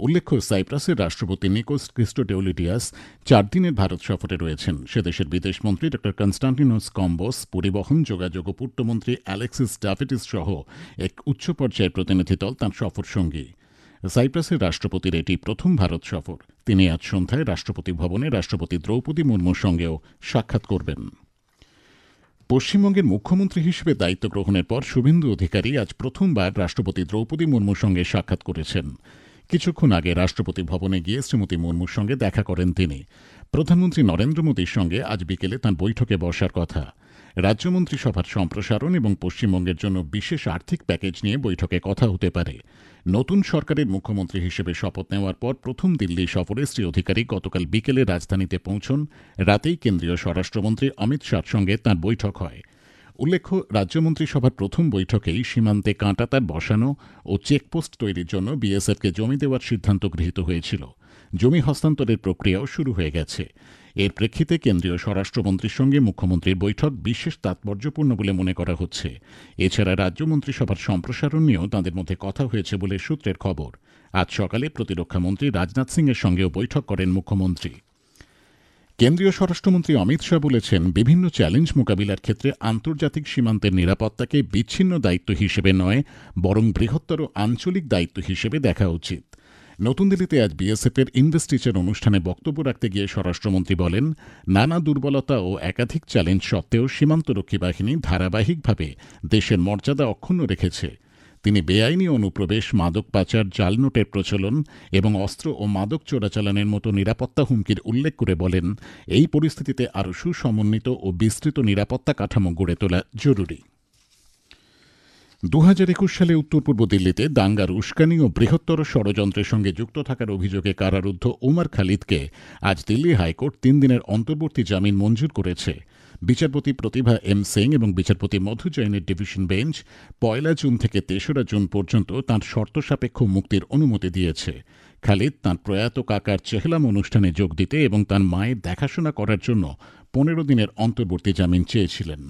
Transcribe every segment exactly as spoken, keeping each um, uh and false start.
উল্লেখ্য, সাইপ্রাসের রাষ্ট্রপতি নিকোস ক্রিস্টোডেউলিডিয়াস চার দিনের ভারত সফরে রয়েছেন। সে দেশের বিদেশমন্ত্রী ড কনস্টান্টিনোস কম্বোস, পরিবহন, যোগাযোগ ও পূর্তমন্ত্রী অ্যালেক্সিস ডাফিটিস সহ এক উচ্চ পর্যায়ের প্রতিনিধি দল তাঁর সফর সঙ্গী। সাইপ্রাসের রাষ্ট্রপতির এটি প্রথম ভারত সফর। তিনি আজ সন্ধ্যায় রাষ্ট্রপতি ভবনে রাষ্ট্রপতি দ্রৌপদী মুর্মুর সঙ্গেও সাক্ষাৎ করবেন। পশ্চিমবঙ্গের মুখ্যমন্ত্রী হিসেবে দায়িত্ব গ্রহণের পর শুভেন্দু অধিকারী আজ প্রথমবার রাষ্ট্রপতি দ্রৌপদী মুর্মুর সঙ্গে সাক্ষাৎ করেছেন। কিছুক্ষণ আগে রাষ্ট্রপতি ভবনে গিয়ে শ্রীমতী মুর্মুর সঙ্গে দেখা করেন তিনি। প্রধানমন্ত্রী নরেন্দ্র মোদীর সঙ্গে আজ বিকেলে তাঁর বৈঠকে বসার কথা। রাজ্যমন্ত্রিসভার সম্প্রসারণ এবং পশ্চিমবঙ্গের জন্য বিশেষ আর্থিক প্যাকেজ নিয়ে বৈঠকে কথা হতে পারে। নতুন সরকারের মুখ্যমন্ত্রী হিসেবে শপথ নেওয়ার পর প্রথম দিল্লি সফরে শ্রী অধিকারী গতকাল বিকেলে রাজধানীতে পৌঁছন। রাতেই কেন্দ্রীয় স্বরাষ্ট্রমন্ত্রী অমিত শাহর সঙ্গে তাঁর বৈঠক হয়। উল্লেখ্য, রাজ্যমন্ত্রিসভার প্রথম বৈঠকেই সীমান্তে কাঁটাতার বসানো ও চেকপোস্ট তৈরির জন্য বিএসএফকে জমি দেওয়ার সিদ্ধান্ত গৃহীত হয়েছিল। জমি হস্তান্তরের প্রক্রিয়াও শুরু হয়ে গেছে। এর প্রেক্ষিতে কেন্দ্রীয় স্বরাষ্ট্রমন্ত্রীর সঙ্গে মুখ্যমন্ত্রীর বৈঠক বিশেষ তাৎপর্যপূর্ণ বলে মনে করা হচ্ছে। এছাড়া রাজ্য মন্ত্রিসভার সম্প্রসারণ নিয়েও তাঁদের মধ্যে কথা হয়েছে বলে সূত্রের খবর। আজ সকালে প্রতিরক্ষামন্ত্রী রাজনাথ সিংয়ের সঙ্গেও বৈঠক করেন মুখ্যমন্ত্রী। কেন্দ্রীয় স্বরাষ্ট্রমন্ত্রী অমিত শাহ বলেছেন, বিভিন্ন চ্যালেঞ্জ মোকাবিলার ক্ষেত্রে আন্তর্জাতিক সীমান্তের নিরাপত্তাকে বিচ্ছিন্ন দায়িত্ব হিসেবে নয়, বরং বৃহত্তর আঞ্চলিক দায়িত্ব হিসেবে দেখা উচিত। নতুন দিল্লিতে আজ বিএসএফের ইনভেস্টিচার অনুষ্ঠানে বক্তব্য রাখতে গিয়ে স্বরাষ্ট্রমন্ত্রী বলেন, নানা দুর্বলতা ও একাধিক চ্যালেঞ্জ সত্ত্বেও সীমান্তরক্ষী বাহিনী ধারাবাহিকভাবে দেশের মর্যাদা অক্ষুণ্ণ রেখেছে। তিনি বেআইনি অনুপ্রবেশ, মাদক পাচার, জাল নোটের প্রচলন এবং অস্ত্র ও মাদক চোরাচালানের মতো নিরাপত্তা হুমকির উল্লেখ করে বলেন, এই পরিস্থিতিতে আরও সুসমন্বিত ও বিস্তৃত নিরাপত্তা কাঠামো গড়ে তোলা জরুরি। দু হাজার একুশ সালে উত্তর পূর্ব দিল্লিতে দাঙ্গার উস্কানি ও বৃহত্তর ষড়যন্ত্রের সঙ্গে যুক্ত থাকার অভিযোগে কারারুদ্ধ ওমর খালিদকে আজ দিল্লি হাইকোর্ট তিন দিনের অন্তর্বর্তী জামিন মঞ্জুর করেছে। বিচারপতি প্রতিভা এম সিং এবং বিচারপতি মধু জৈনের ডিভিশন বেঞ্চ পয়লা জুন থেকে তেসরা জুন পর্যন্ত তাঁর শর্ত সাপেক্ষ মুক্তির অনুমতি দিয়েছে। খালিদ তাঁর প্রয়াত কাকার চেহলাম অনুষ্ঠানে যোগ দিতে এবং তাঁর মায়ের দেখাশোনা করার জন্য পনেরো দিনের অন্তর্বর্তী জামিন চেয়েছিলেন।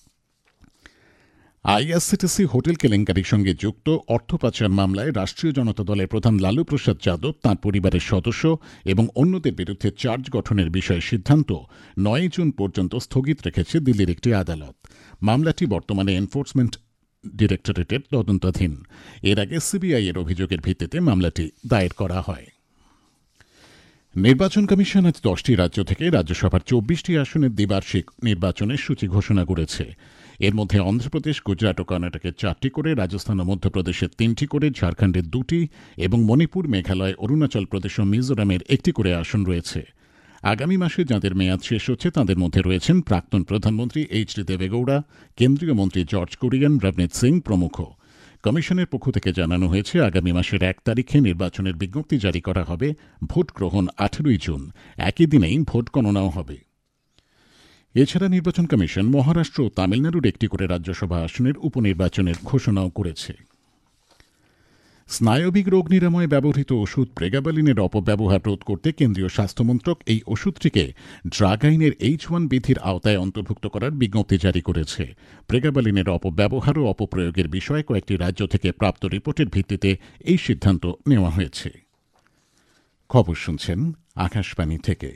আইআরসিটিসি হোটেল কেলেঙ্কারির সঙ্গে যুক্ত অর্থ পাচার মামলায় রাষ্ট্রীয় জনতা দলের প্রধান লালু প্রসাদ যাদব, তাঁর পরিবারের সদস্য এবং অন্যদের বিরুদ্ধে চার্জ গঠনের বিষয়ে সিদ্ধান্ত নয় জুন পর্যন্ত স্থগিত রেখেছে দিল্লির একটি আদালত। মামলাটি বর্তমানে এনফোর্সমেন্ট ডিরেক্টরেটের তদন্তাধীন। এর আগে সিবিআই এর অভিযোগের ভিত্তিতে মামলাটি দায়ের করা হয়। নির্বাচন কমিশন আজ দশটি রাজ্য থেকে রাজ্যসভার চব্বিশটি আসনের দ্বিবার্ষিক নির্বাচনের সূচি ঘোষণা করেছে। এর মধ্যে অন্ধ্রপ্রদেশ, গুজরাট ও কর্ণাটকের চারটি করে, রাজস্থান ও মধ্যপ্রদেশের তিনটি করে, ঝাড়খণ্ডের দুটি এবং মণিপুর, মেঘালয়, অরুণাচল প্রদেশ ও মিজোরামের একটি করে আসন রয়েছে। আগামী মাসে যাঁদের মেয়াদ শেষ হচ্ছে তাঁদের মধ্যে রয়েছেন প্রাক্তন প্রধানমন্ত্রী এইচ ডি দেবেগৌড়া, কেন্দ্রীয় মন্ত্রী জর্জ কুরিয়ান, রবনীত সিং প্রমুখ। কমিশনের পক্ষ থেকে জানানো হয়েছে, আগামী মাসের এক তারিখে নির্বাচনের বিজ্ঞপ্তি জারি করা হবে। ভোট গ্রহণ আঠেরোই জুন। একই দিনেই ভোট গণনাও হবে। এছাড়া নির্বাচন কমিশন মহারাষ্ট্র ও তামিলনাড়ুর একটি করে রাজ্যসভা আসনের উপনির্বাচনের ঘোষণাও করেছে। স্নায়বিক রোগ নিরাময়ে ব্যবহৃত ওষুধ প্রেগাবালিনের অপব্যবহার রোধ করতে কেন্দ্রীয় স্বাস্থ্যমন্ত্রক এই ওষুধটিকে ড্রাগ আইনের এইচ ওয়ান বিধির আওতায় অন্তর্ভুক্ত করার বিজ্ঞপ্তি জারি করেছে। প্রেগাবালিনের অপব্যবহার ও অপপ্রয়োগের বিষয়ে কয়েকটি রাজ্য থেকে প্রাপ্ত রিপোর্টের ভিত্তিতে এই সিদ্ধান্ত নেওয়া হয়েছে। খবর শুনছেন আকাশবাণী থেকে।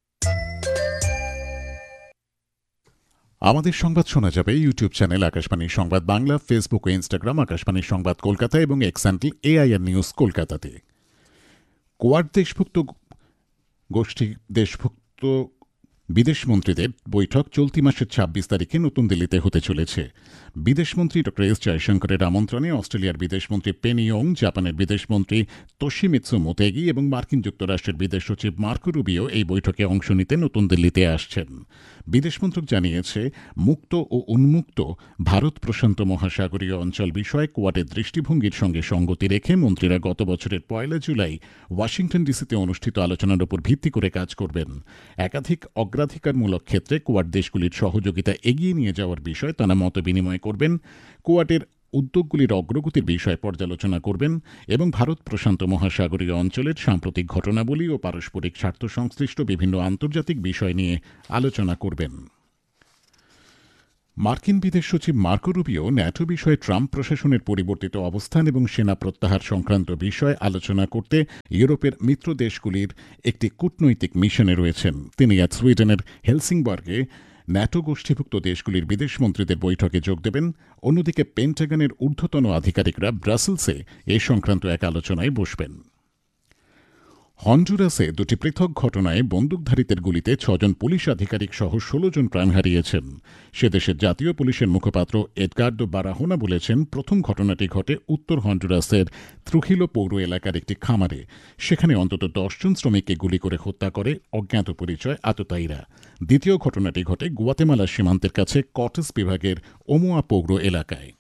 আমাদের সংবাদ শোনা যাবে ইউটিউব চ্যানেল আকাশবাণী সংবাদ বাংলা, ফেসবুক ও ইনস্টাগ্রাম আকাশবাণী সংবাদ কলকাতা এবং এক্স হ্যান্ডেল এআইআর নিউজ কলকাতাতে। কোয়াড দেশভুক্ত গোষ্ঠী দেশভুক্ত বিদেশমন্ত্রীদের বৈঠক চলতি মাসের ছাব্বিশ তারিখে নতুন দিল্লিতে হতে চলেছে। বিদেশমন্ত্রী ড এস জয়শঙ্করের আমন্ত্রণে অস্ট্রেলিয়ার বিদেশমন্ত্রী পেনি ইয়ং, জাপানের বিদেশমন্ত্রী তোশিমিৎসু মোতেগি এবং মার্কিন যুক্তরাষ্ট্রের বিদেশ সচিব মার্কো রুবিও এই বৈঠকে অংশ নিতে নতুন দিল্লিতে আসছেন। বিদেশমন্ত্রক জানিয়েছে, মুক্ত ও উন্মুক্ত ভারত প্রশান্ত মহাসাগরীয় অঞ্চল বিষয়ে কোয়াডের দৃষ্টিভঙ্গির সঙ্গে সঙ্গতি রেখে মন্ত্রীরা গত বছরের পয়লা জুলাই ওয়াশিংটন ডিসিতে অনুষ্ঠিত আলোচনার উপর ভিত্তি করে কাজ করবেন। একাধিক অগ্রাধিকারমূলক ক্ষেত্রে কোয়াড দেশগুলির সহযোগিতা এগিয়ে নিয়ে যাওয়ার বিষয়ে তারা মত বিনিময় করবেন, কোয়াডের উদ্যোগগুলির অগ্রগতির বিষয়ে পর্যালোচনা করবেন এবং ভারত প্রশান্ত মহাসাগরীয় অঞ্চলের সাম্প্রতিক ঘটনাবলী ও পারস্পরিক স্বার্থ সংশ্লিষ্ট বিভিন্ন আন্তর্জাতিক বিষয় নিয়ে আলোচনা করবেন। মার্কিন বিদেশ সচিব মার্কো রুবিও ন্যাটো বিষয়ে ট্রাম্প প্রশাসনের পরিবর্তিত অবস্থান এবং সেনা প্রত্যাহার সংক্রান্ত বিষয় আলোচনা করতে ইউরোপের মিত্র দেশগুলির একটি কূটনৈতিক মিশনে রয়েছেন। তিনি আজ সুইডেনের হেলসিংবর্গে ন্যাটো গোষ্ঠীভুক্ত দেশগুলির বিদেশমন্ত্রীদের বৈঠকে যোগ দেবেন। অন্যদিকে পেন্টাগনের ঊর্ধ্বতন আধিকারিকরা ব্রাসেলসে এ সংক্রান্ত এক আলোচনায় বসবেন। হন্ডুরাসে দুটি পৃথক ঘটনায় বন্দুকধারীদের গুলিতে ছজন পুলিশ আধিকারিক সহ ষোলো জন প্রাণ হারিয়েছেন। সে দেশের জাতীয় পুলিশের মুখপাত্র এডগার্ডো বারাহোনা বলেছেন, প্রথম ঘটনাটি ঘটে উত্তর হন্ডুরাসের ত্রুহিলো পৌর এলাকার একটি খামারে। সেখানে অন্তত দশজন শ্রমিককে গুলি করে হত্যা করে অজ্ঞাত পরিচয় আততায়ীরা। দ্বিতীয় ঘটনাটি ঘটে গুয়াতেমালা সীমান্তের কাছে কটেস বিভাগের ওমোয়া পৌর এলাকায়।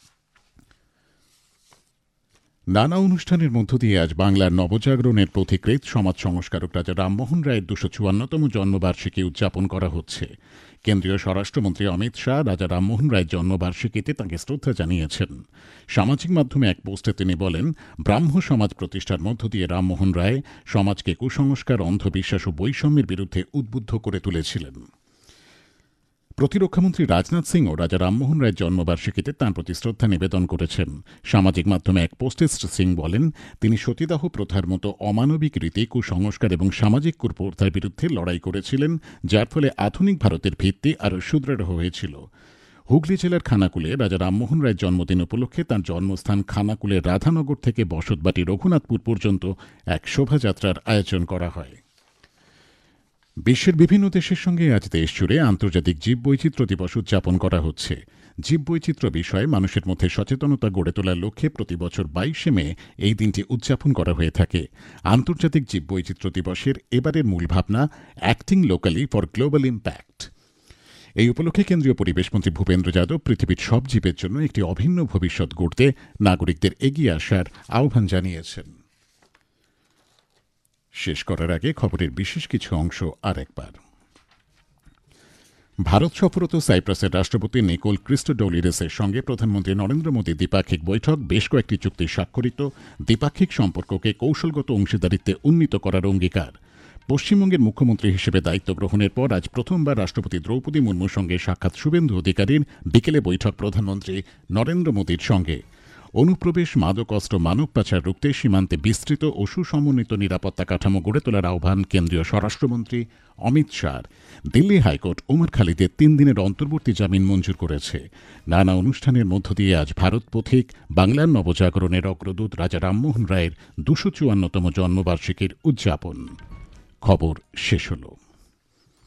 নানা অনুষ্ঠানের মধ্য দিয়ে আজ বাংলার নবজাগরণের পথিকৃৎ সমাজ সংস্কারক রাজা রামমোহন রায়ের দুশো চুয়ান্নতম জন্মবার্ষিকী উদযাপন করা হচ্ছে। কেন্দ্রীয় স্বরাষ্ট্রমন্ত্রী অমিত শাহ রাজা রামমোহন রায়ের জন্মবার্ষিকীতে তাঁকে শ্রদ্ধা জানিয়েছেন। সামাজিক মাধ্যমে এক পোস্টে তিনি বলেন, ব্রাহ্ম সমাজ প্রতিষ্ঠার মধ্য দিয়ে রামমোহন রায় সমাজকে কুসংস্কার, অন্ধবিশ্বাস ও বৈষম্যের বিরুদ্ধে উদ্বুদ্ধ করে তুলেছিলেন। প্রতিরক্ষামন্ত্রী রাজনাথ সিংও রাজা রামমোহন রায়ের জন্মবার্ষিকীতে তাঁর প্রতি শ্রদ্ধা নিবেদন করেছেন। সামাজিক মাধ্যমে এক পোস্টে শ্রী সিং বলেন, তিনি সতীদাহ প্রথার মতো অমানবিক রীতি, কুসংস্কার এবং সামাজিক কুপ্রথার বিরুদ্ধে লড়াই করেছিলেন, যার ফলে আধুনিক ভারতের ভিত্তি আরও সুদৃঢ় হয়েছিল। হুগলি জেলার খানাকুলে রাজা রামমোহন রায়ের জন্মদিন উপলক্ষে তাঁর জন্মস্থান খানাকুলের রাধানগর থেকে বসতবাটি রঘুনাথপুর পর্যন্ত এক শোভাযাত্রার আয়োজন করা হয়। বিশ্বের বিভিন্ন দেশের সঙ্গে আজ দেশ জুড়ে আন্তর্জাতিক জীববৈচিত্র্য দিবস উদযাপন করা হচ্ছে। জীববৈচিত্র্য বিষয়ে মানুষের মধ্যে সচেতনতা গড়ে তোলার লক্ষ্যে প্রতি বছর বাইশে মে এই দিনটি উদযাপন করা হয়ে থাকে। আন্তর্জাতিক জীববৈচিত্র্য দিবসের এবারের মূল ভাবনা acting locally for global impact. এই উপলক্ষে কেন্দ্রীয় পরিবেশমন্ত্রী ভূপেন্দ্র যাদব পৃথিবীর সব জীবের জন্য একটি অভিন্ন ভবিষ্যৎ গড়তে নাগরিকদের এগিয়ে আসার আহ্বান জানিয়েছেন। শেষ করার আগে খবরের বিশেষ কিছু অংশ আরেকবার। ভারত সফররত সাইপ্রাসের রাষ্ট্রপতি নিকোল ক্রিস্টোডৌলিডেসের সঙ্গে প্রধানমন্ত্রী নরেন্দ্র মোদী দ্বিপাক্ষিক বৈঠক, বেশ কয়েকটি চুক্তি স্বাক্ষরিত, দ্বিপাক্ষিক সম্পর্ককে কৌশলগত অংশীদারিত্বে উন্নীত করার অঙ্গীকার। পশ্চিমবঙ্গের মুখ্যমন্ত্রী হিসেবে দায়িত্ব গ্রহণের পর আজ প্রথমবার রাষ্ট্রপতি দ্রৌপদী মুর্মুর সঙ্গে সাক্ষাৎ শুভেন্দু অধিকারীর, বিকেলে বৈঠক প্রধানমন্ত্রী নরেন্দ্র মোদীর সঙ্গে। অনুপ্রবেশ, মাদক অস্ত্র, মানব পাচার রুখতে সীমান্তে বিস্তৃত ও সুসমন্বিত নিরাপত্তা কাঠামো গড়ে তোলার আহ্বান কেন্দ্রীয় স্বরাষ্ট্রমন্ত্রী অমিত শাহ। দিল্লি হাইকোর্ট ওমর খালিদের তিন দিনের অন্তর্বর্তী জামিন মঞ্জুর করেছে। নানা অনুষ্ঠানের মধ্য দিয়ে আজ ভারত পথিক বাংলার নবজাগরণের অগ্রদূত রাজা রামমোহন রায়ের দুশো চুয়ান্নতম জন্মবার্ষিকীর উদযাপন। খবর শেষ হল।